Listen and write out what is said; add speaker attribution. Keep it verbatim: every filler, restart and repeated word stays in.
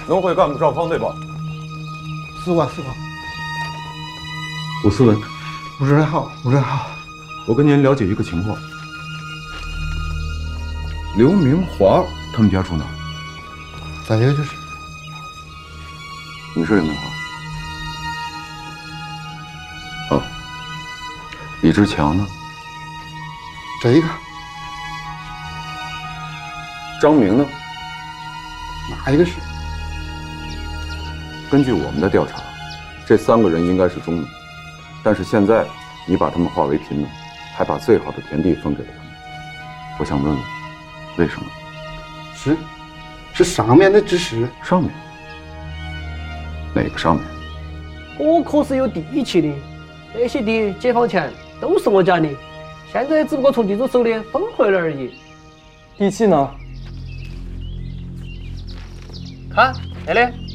Speaker 1: 农会干部赵芳对吧？
Speaker 2: 是我，是我。
Speaker 3: 吴思文，
Speaker 2: 吴主任好，吴主任好。
Speaker 3: 我跟您了解一个情况。刘明华他们家住哪儿？
Speaker 2: 再一个就是，
Speaker 3: 你是刘明华？啊。李志强呢？
Speaker 2: 这一个。
Speaker 3: 张明呢？
Speaker 2: 哪一个是？
Speaker 3: 根据我们的调查，这三个人应该是中农，但是现在你把他们划为贫农，还把最好的田地分给了他们。我想问问，为什么？
Speaker 2: 是，是上面的指示。
Speaker 3: 上面？哪个上面？
Speaker 4: 我可是有地契的，那些地解放前都是我家的，现在只不过从地主手里分回来而已。
Speaker 5: 地契呢？
Speaker 4: 看那里。